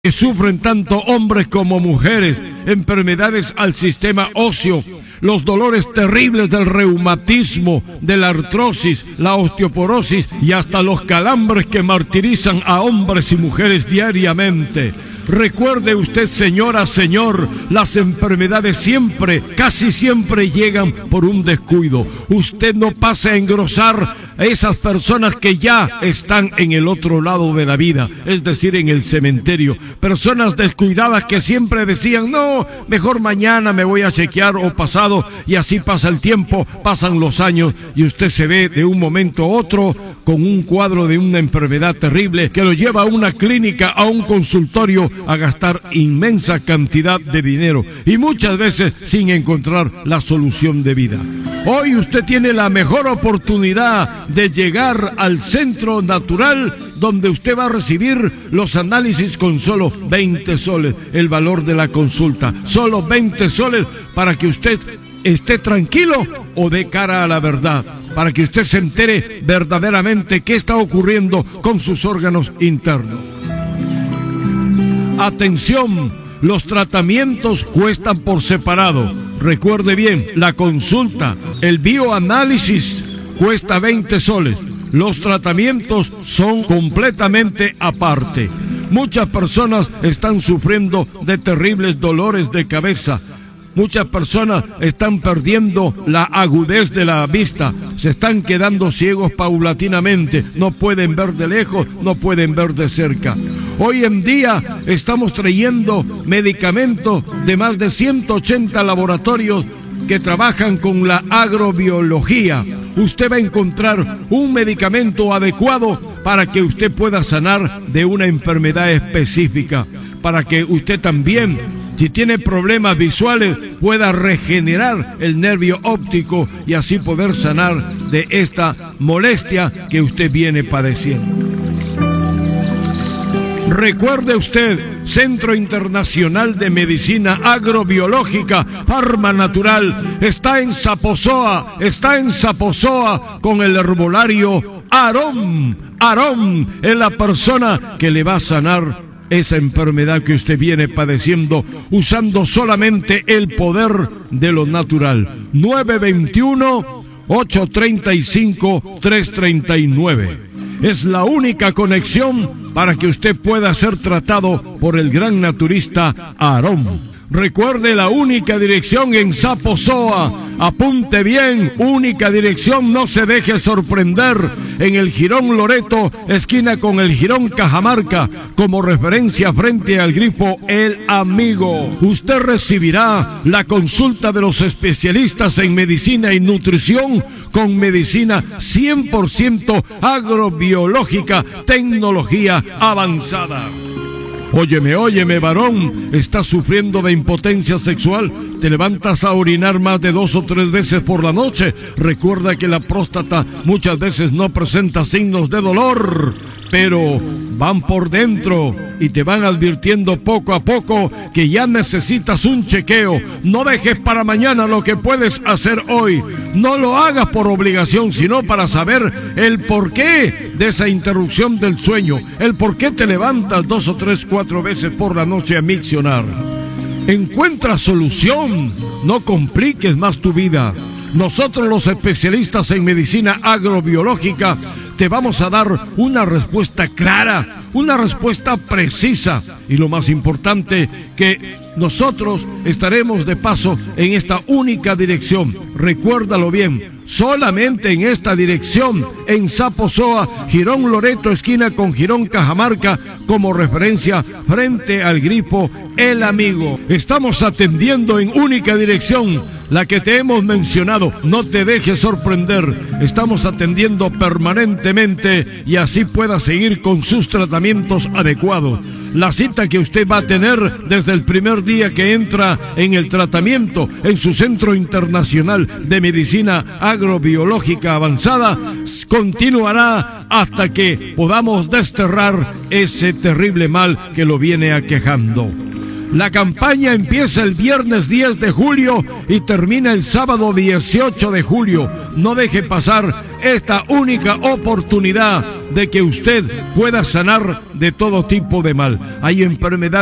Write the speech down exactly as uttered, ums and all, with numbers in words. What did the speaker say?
que sufren tanto hombres como mujeres, enfermedades al sistema óseo, los dolores terribles del reumatismo, de la artrosis, la osteoporosis y hasta los calambres que martirizan a hombres y mujeres diariamente. Recuerde usted, señora, señor, las enfermedades siempre, casi siempre llegan por un descuido. Usted no pase a engrosar a esas personas que ya están en el otro lado de la vida, es decir, en el cementerio. Personas descuidadas que siempre decían, no, mejor mañana me voy a chequear o pasado, y así pasa el tiempo, pasan los años y usted se ve de un momento a otro con un cuadro de una enfermedad terrible que lo lleva a una clínica, a un consultorio, a gastar inmensa cantidad de dinero y muchas veces sin encontrar la solución de vida. Hoy usted tiene la mejor oportunidad de llegar al Centro Natural, donde usted va a recibir los análisis con solo veinte soles, el valor de la consulta, solo veinte soles, para que usted esté tranquilo o dé cara a la verdad, para que usted se entere verdaderamente qué está ocurriendo con sus órganos internos. Atención, los tratamientos cuestan por separado. Recuerde bien, la consulta, el bioanálisis cuesta veinte soles. Los tratamientos son completamente aparte. Muchas personas están sufriendo de terribles dolores de cabeza. Muchas personas están perdiendo la agudez de la vista, se están quedando ciegos paulatinamente, no pueden ver de lejos, no pueden ver de cerca. Hoy en día estamos trayendo medicamentos de más de ciento ochenta laboratorios que trabajan con la agrobiología. Usted va a encontrar un medicamento adecuado para que usted pueda sanar de una enfermedad específica, para que usted también, si tiene problemas visuales, pueda regenerar el nervio óptico y así poder sanar de esta molestia que usted viene padeciendo. Recuerde usted, Centro Internacional de Medicina Agrobiológica, Farma Natural, está en Saposoa, está en Saposoa con el herbolario Aarón. Aarón es la persona que le va a sanar esa enfermedad que usted viene padeciendo usando solamente el poder de lo natural. nueve veintiuno, ocho treinta y cinco, trescientos treinta y nueve. Es la única conexión para que usted pueda ser tratado por el gran naturista Aarón. Recuerde la única dirección en Saposoa. Apunte bien, única dirección, no se deje sorprender. En el Jirón Loreto, esquina con el Jirón Cajamarca, como referencia frente al grifo El Amigo. Usted recibirá la consulta de los especialistas en medicina y nutrición con medicina cien por ciento agrobiológica, tecnología avanzada. Óyeme, óyeme, varón, ¿estás sufriendo de impotencia sexual? ¿Te levantas a orinar más de dos o tres veces por la noche? Recuerda que la próstata muchas veces no presenta signos de dolor, pero van por dentro y te van advirtiendo poco a poco que ya necesitas un chequeo. No dejes para mañana lo que puedes hacer hoy. No lo hagas por obligación, sino para saber el porqué de esa interrupción del sueño, el por qué te levantas dos o tres, cuatro veces por la noche a miccionar. Encuentra solución, no compliques más tu vida. Nosotros, los especialistas en medicina agrobiológica, te vamos a dar una respuesta clara, una respuesta precisa, y lo más importante, que nosotros estaremos de paso en esta única dirección. Recuérdalo bien, solamente en esta dirección, en Saposoa, Jirón Loreto, esquina con Jirón Cajamarca, como referencia frente al grifo El Amigo. Estamos atendiendo en única dirección, la que te hemos mencionado. No te dejes sorprender, estamos atendiendo permanentemente y así pueda seguir con sus tratamientos adecuados. La cita que usted va a tener desde el primer día que entra en el tratamiento en su Centro Internacional de Medicina Agrobiológica Avanzada continuará hasta que podamos desterrar ese terrible mal que lo viene aquejando. La campaña empieza el viernes diez de julio y termina el sábado dieciocho de julio. No deje pasar esta única oportunidad de que usted pueda sanar de todo tipo de mal. Hay enfermedades